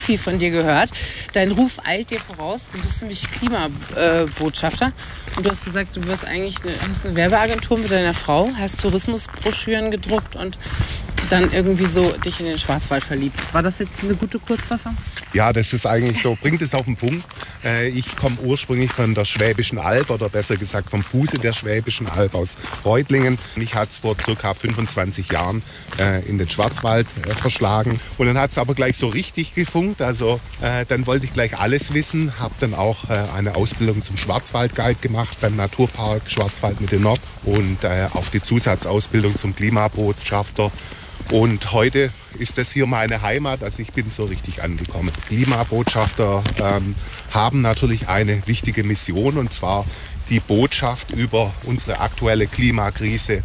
viel von dir gehört. Dein Ruf eilt dir voraus. Du bist nämlich Klimabotschafter. Und du hast gesagt, du hast eine Werbeagentur mit deiner Frau, hast Tourismusbroschüren gedruckt und dann irgendwie so dich in den Schwarzwald verliebt. War das jetzt eine gute Kurzfassung? Ja, das ist eigentlich so, bringt es auf den Punkt. Ich komme ursprünglich von der Schwäbischen Alb oder besser gesagt vom Fuße der Schwäbischen Alb aus Reutlingen. Mich hat es vor ca. 25 Jahren in den Schwarzwald verschlagen. Und dann hat es aber gleich so richtig gefunkt. Also dann wollte ich gleich alles wissen. Habe dann auch eine Ausbildung zum Schwarzwaldguide gemacht beim Naturpark Schwarzwaldmitte Nord und auch die Zusatzausbildung zum Klimabotschafter. Und heute ist das hier meine Heimat, also ich bin so richtig angekommen. Klimabotschafter haben natürlich eine wichtige Mission, und zwar die Botschaft über unsere aktuelle Klimakrise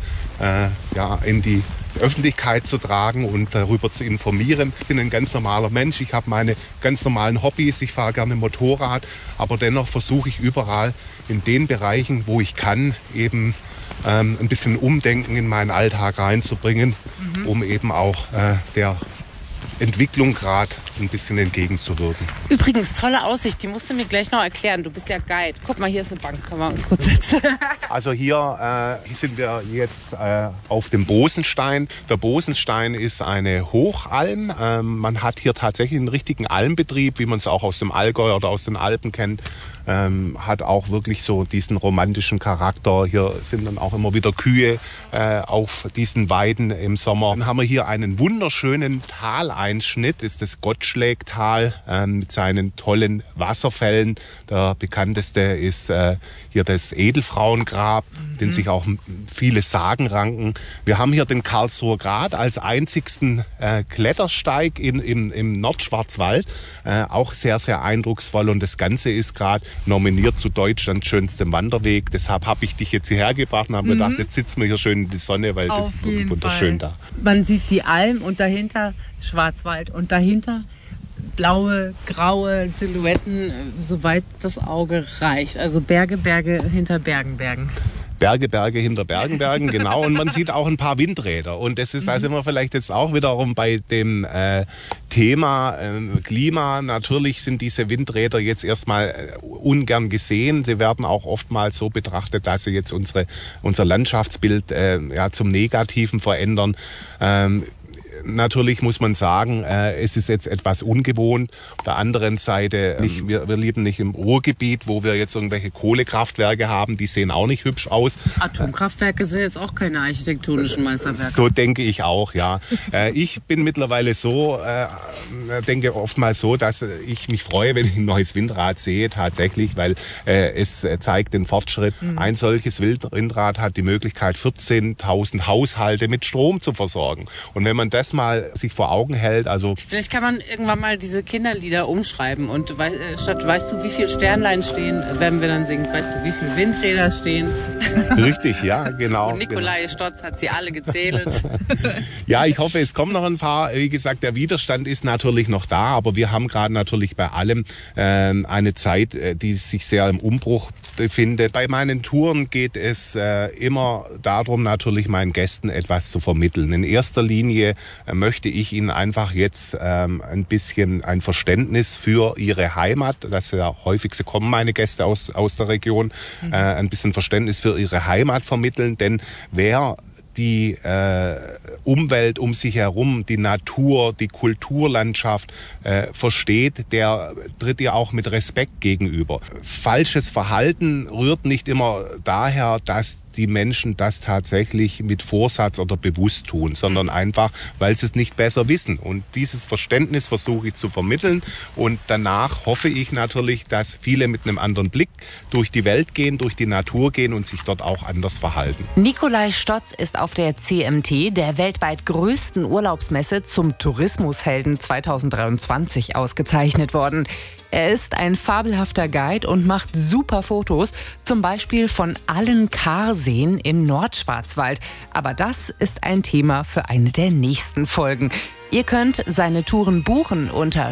in die Öffentlichkeit zu tragen und darüber zu informieren. Ich bin ein ganz normaler Mensch, ich habe meine ganz normalen Hobbys, ich fahre gerne Motorrad, aber dennoch versuche ich überall in den Bereichen, wo ich kann, eben ein bisschen Umdenken in meinen Alltag reinzubringen, um eben auch der Entwicklung gerade ein bisschen entgegenzuwirken. Übrigens, tolle Aussicht, die musst du mir gleich noch erklären. Du bist ja Guide. Guck mal, hier ist eine Bank, können wir uns kurz setzen. Also hier sind wir jetzt auf dem Bosenstein. Der Bosenstein ist eine Hochalm. Man hat hier tatsächlich einen richtigen Almbetrieb, wie man es auch aus dem Allgäu oder aus den Alpen kennt. Hat auch wirklich so diesen romantischen Charakter. Hier sind dann auch immer wieder Kühe auf diesen Weiden im Sommer. Dann haben wir hier einen wunderschönen Taleinschnitt, ist das Gottschlägtal mit seinen tollen Wasserfällen. Der bekannteste ist hier das Edelfrauengrab, den sich auch viele Sagen ranken. Wir haben hier den Karlsruher Grat als einzigsten Klettersteig im Nordschwarzwald. Auch sehr, sehr eindrucksvoll, und das Ganze ist gerade nominiert zu Deutschlands schönstem Wanderweg. Deshalb habe ich dich jetzt hierher gebracht und habe gedacht, jetzt sitzen wir hier schön in die Sonne, weil das ist wirklich wunderschön da. Man sieht die Alm und dahinter Schwarzwald und dahinter blaue, graue Silhouetten, soweit das Auge reicht. Also Berge, Berge hinter Bergen, Bergen. Berge, Berge hinter Bergen, Bergen, genau. Und man sieht auch ein paar Windräder. Und das ist, da sind wir vielleicht jetzt auch wiederum bei dem Thema Klima. Natürlich sind diese Windräder jetzt erstmal ungern gesehen. Sie werden auch oftmals so betrachtet, dass sie jetzt unser Landschaftsbild zum Negativen verändern. Natürlich muss man sagen, es ist jetzt etwas ungewohnt. Auf der anderen Seite, wir leben nicht im Ruhrgebiet, wo wir jetzt irgendwelche Kohlekraftwerke haben. Die sehen auch nicht hübsch aus. Atomkraftwerke sind jetzt auch keine architektonischen Meisterwerke. So denke ich auch, ja. Ich bin mittlerweile so, denke oftmals so, dass ich mich freue, wenn ich ein neues Windrad sehe, tatsächlich, weil es zeigt den Fortschritt. Ein solches Windrad hat die Möglichkeit, 14.000 Haushalte mit Strom zu versorgen. Und wenn man das mal sich vor Augen hält, also... Vielleicht kann man irgendwann mal diese Kinderlieder umschreiben und statt weißt du, wie viele Sternlein stehen, werden wir dann singen, weißt du, wie viele Windräder stehen. Richtig, ja, genau. Und Nikolai Stotz hat sie alle gezählt. Ja, ich hoffe, es kommen noch ein paar. Wie gesagt, der Widerstand ist natürlich noch da, aber wir haben gerade natürlich bei allem eine Zeit, die sich sehr im Umbruch befindet. Bei meinen Touren geht es immer darum, natürlich meinen Gästen etwas zu vermitteln. In erster Linie möchte ich ihnen einfach jetzt ein bisschen ein Verständnis für ihre Heimat, das ja häufig kommen meine Gäste aus der Region, ein bisschen Verständnis für ihre Heimat vermitteln, denn wer die Umwelt um sich herum, die Natur, die Kulturlandschaft versteht, der tritt ihr auch mit Respekt gegenüber. Falsches Verhalten rührt nicht immer daher, dass die Menschen das tatsächlich mit Vorsatz oder bewusst tun, sondern einfach, weil sie es nicht besser wissen. Und dieses Verständnis versuche ich zu vermitteln. Und danach hoffe ich natürlich, dass viele mit einem anderen Blick durch die Welt gehen, durch die Natur gehen und sich dort auch anders verhalten. Nikolai Stotz ist auf der CMT, der weltweit größten Urlaubsmesse, zum Tourismushelden 2023 ausgezeichnet worden. Er ist ein fabelhafter Guide und macht super Fotos, zum Beispiel von allen Karseen im Nordschwarzwald. Aber das ist ein Thema für eine der nächsten Folgen. Ihr könnt seine Touren buchen unter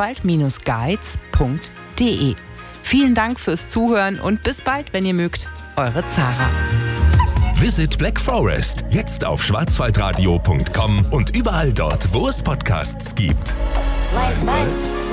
schwarzwald-guides.de. Vielen Dank fürs Zuhören und bis bald, wenn ihr mögt. Eure Zara. Visit Black Forest jetzt auf schwarzwaldradio.com und überall dort, wo es Podcasts gibt. Right.